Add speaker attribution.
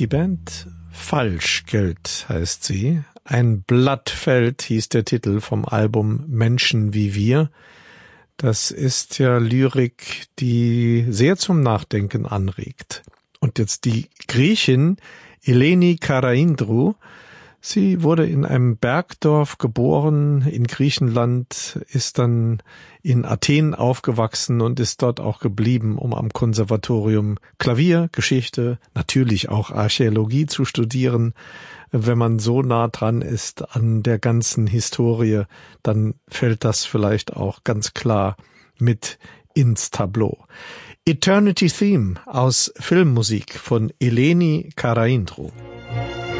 Speaker 1: Die Band Falschgeld heißt sie. Ein Blatt fällt, hieß der Titel vom Album Menschen wie wir. Das ist ja Lyrik, die sehr zum Nachdenken anregt. Und jetzt die Griechin Eleni Karaindrou. Sie wurde in einem Bergdorf geboren in Griechenland, ist dann in Athen aufgewachsen und ist dort auch geblieben, um am Konservatorium Klavier, Geschichte, natürlich auch Archäologie zu studieren. Wenn man so nah dran ist an der ganzen Historie, dann fällt das vielleicht auch ganz klar mit ins Tableau. Eternity Theme aus Filmmusik von Eleni Karaindrou.